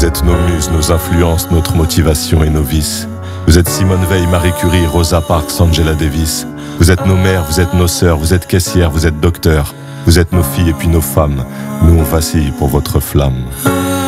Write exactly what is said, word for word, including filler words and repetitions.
Vous êtes nos muses, nos influences, notre motivation et nos vices. Vous êtes Simone Veil, Marie Curie, Rosa Parks, Angela Davis. Vous êtes nos mères, vous êtes nos sœurs, vous êtes caissières, vous êtes docteurs. Vous êtes nos filles et puis nos femmes. Nous on vacille pour votre flamme.